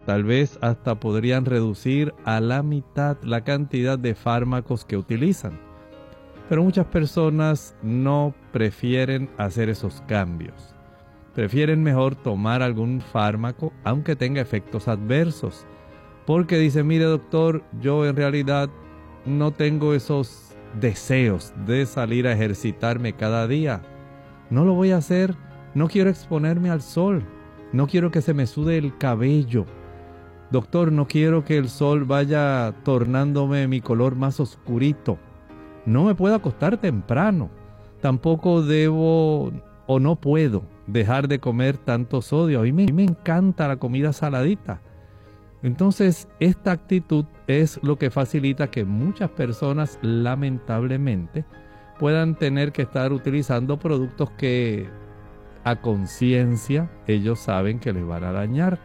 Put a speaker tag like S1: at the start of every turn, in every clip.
S1: Tal vez hasta podrían reducir a la mitad la cantidad de fármacos que utilizan. Pero muchas personas no prefieren hacer esos cambios. Prefieren mejor tomar algún fármaco aunque tenga efectos adversos. Porque dicen, mire doctor, yo en realidad no tengo esos deseos de salir a ejercitarme cada día. No lo voy a hacer, no quiero exponerme al sol, no quiero que se me sude el cabello. Doctor, no quiero que el sol vaya tornándome mi color más oscurito. No me puedo acostar temprano. Tampoco debo o no puedo dejar de comer tanto sodio. A mí me encanta la comida saladita. Entonces, esta actitud es lo que facilita que muchas personas, lamentablemente, puedan tener que estar utilizando productos que a conciencia ellos saben que les van a dañar.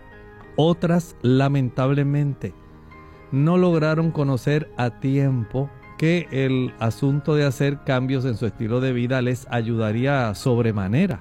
S1: Otras, lamentablemente, no lograron conocer a tiempo que el asunto de hacer cambios en su estilo de vida les ayudaría sobremanera.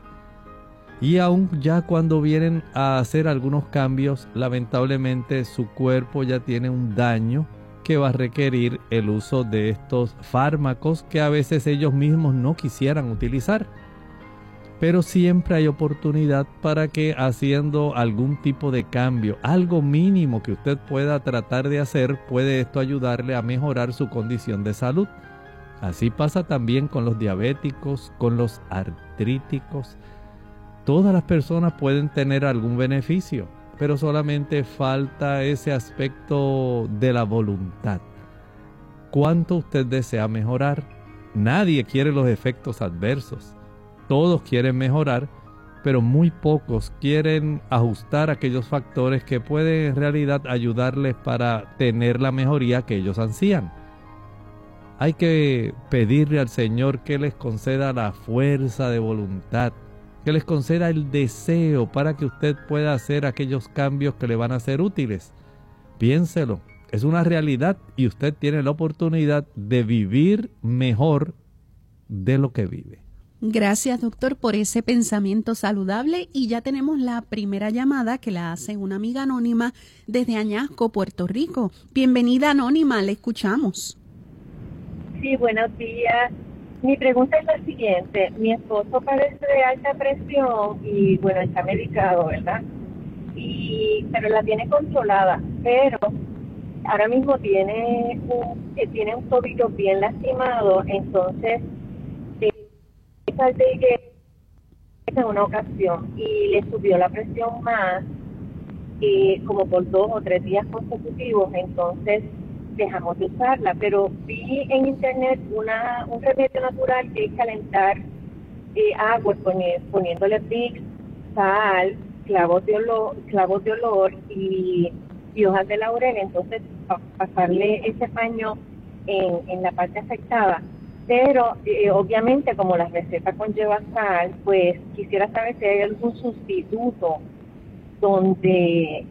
S1: Y aún ya cuando vienen a hacer algunos cambios, lamentablemente su cuerpo ya tiene un daño que va a requerir el uso de estos fármacos que a veces ellos mismos no quisieran utilizar. Pero siempre hay oportunidad para que haciendo algún tipo de cambio, algo mínimo que usted pueda tratar de hacer, puede esto ayudarle a mejorar su condición de salud. Así pasa también con los diabéticos, con los artríticos. Todas las personas pueden tener algún beneficio, pero solamente falta ese aspecto de la voluntad. ¿Cuánto usted desea mejorar? Nadie quiere los efectos adversos. Todos quieren mejorar, pero muy pocos quieren ajustar aquellos factores que pueden en realidad ayudarles para tener la mejoría que ellos ansían. Hay que pedirle al Señor que les conceda la fuerza de voluntad, que les conceda el deseo para que usted pueda hacer aquellos cambios que le van a ser útiles. Piénselo, es una realidad y usted tiene la oportunidad de vivir mejor de lo que vive.
S2: Gracias, doctor, por ese pensamiento saludable. Y ya tenemos la primera llamada que la hace una amiga anónima desde Añasco, Puerto Rico. Bienvenida, anónima, le escuchamos.
S3: Sí, buenos días. Mi pregunta es la siguiente. Mi esposo padece de alta presión y, bueno, está medicado, ¿verdad? Pero la tiene controlada. Pero ahora mismo tiene un tobillo bien lastimado, entonces salté en una ocasión y le subió la presión más, como por 2 o 3 días consecutivos. Entonces dejamos de usarla, pero vi en internet un remedio natural que es calentar agua poniéndole Vicks, sal, clavos de olor y hojas de laurel. Entonces pasarle ese paño en la parte afectada. Pero obviamente como la receta conlleva sal, pues quisiera saber si hay algún sustituto donde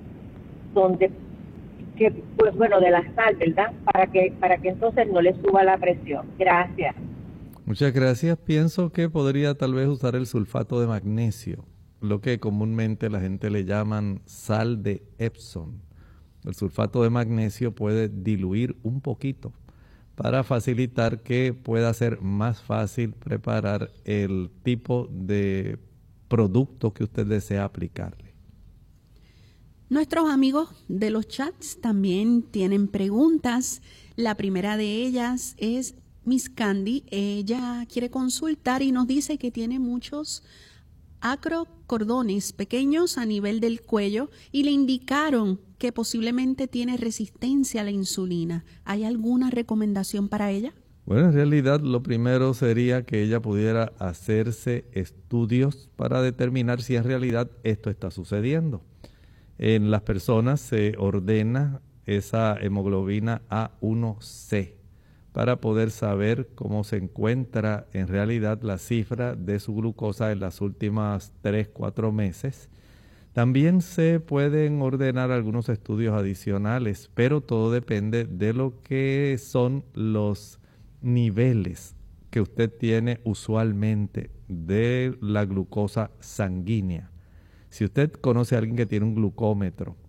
S3: que, pues bueno, de la sal, ¿verdad? Para que entonces no le suba la presión. Gracias.
S1: Muchas gracias. Pienso que podría tal vez usar el sulfato de magnesio, lo que comúnmente la gente le llaman sal de Epsom. El sulfato de magnesio puede diluir un poquito para facilitar que pueda ser más fácil preparar el tipo de producto que usted desea aplicarle.
S2: Nuestros amigos de los chats también tienen preguntas. La primera de ellas es Miss Candy. Ella quiere consultar y nos dice que tiene muchos acrocordones pequeños a nivel del cuello y le indicaron que posiblemente tiene resistencia a la insulina. ¿Hay alguna recomendación para ella?
S1: Bueno, en realidad lo primero sería que ella pudiera hacerse estudios para determinar si en realidad esto está sucediendo. En las personas se ordena esa hemoglobina A1C para poder saber cómo se encuentra en realidad la cifra de su glucosa en las últimas 3-4 meses. También se pueden ordenar algunos estudios adicionales, pero todo depende de lo que son los niveles que usted tiene usualmente de la glucosa sanguínea. Si usted conoce a alguien que tiene un glucómetro